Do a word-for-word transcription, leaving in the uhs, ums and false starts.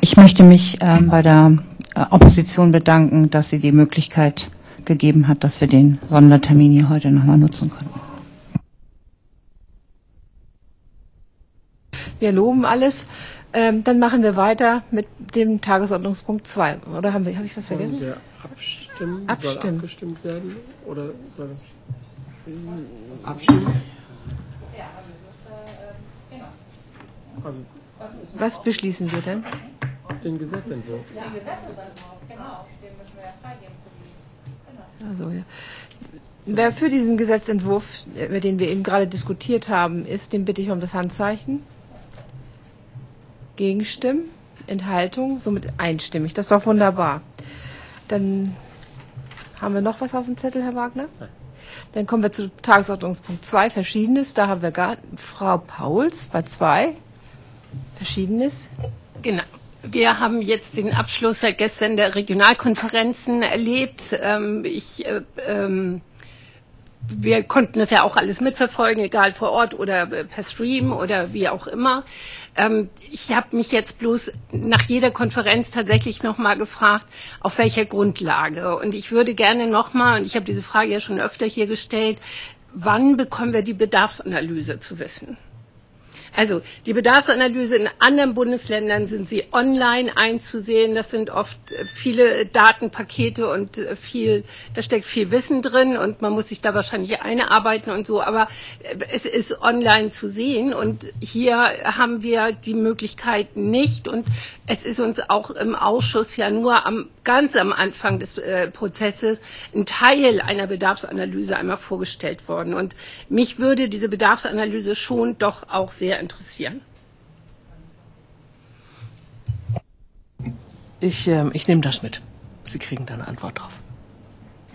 Ich möchte mich ähm, bei der äh, Opposition bedanken, dass sie die Möglichkeit gegeben hat, dass wir den Sondertermin hier heute nochmal nutzen konnten. Wir loben alles. Ähm, dann machen wir weiter mit dem Tagesordnungspunkt zwei. Oder haben wir, habe ich was vergessen? Und der abstimmen, Abstimmen. soll abgestimmt werden? Oder soll das abstimmen? Also, Was beschließen wir denn? den Gesetzentwurf. Also, ja. Wer für diesen Gesetzentwurf, über den wir eben gerade diskutiert haben, ist, den bitte ich um das Handzeichen. Gegenstimmen, Enthaltung, somit einstimmig. Das ist doch wunderbar. Dann haben wir noch was auf dem Zettel, Herr Wagner? Nein. Dann kommen wir zu Tagesordnungspunkt zwei, Verschiedenes. Da haben wir gar, Frau Pauls bei zwei. Verschiedenes. Genau. Wir haben jetzt den Abschluss seit gestern der Regionalkonferenzen erlebt. Ähm, ich, äh, ähm, wir konnten das ja auch alles mitverfolgen, egal vor Ort oder per Stream oder wie auch immer. Ähm, ich habe mich jetzt bloß nach jeder Konferenz tatsächlich nochmal gefragt, auf welcher Grundlage. Und ich würde gerne nochmal, und ich habe diese Frage ja schon öfter hier gestellt, wann bekommen wir die Bedarfsanalyse zu wissen? Also die Bedarfsanalyse in anderen Bundesländern sind sie online einzusehen. Das sind oft viele Datenpakete und viel, da steckt viel Wissen drin und man muss sich da wahrscheinlich einarbeiten und so. Aber es ist online zu sehen und hier haben wir die Möglichkeit nicht. Und es ist uns auch im Ausschuss ja nur am ganz am Anfang des äh, Prozesses ein Teil einer Bedarfsanalyse einmal vorgestellt worden. Und mich würde diese Bedarfsanalyse schon doch auch sehr interessieren. Ich, äh, ich nehme das mit. Sie kriegen da eine Antwort drauf.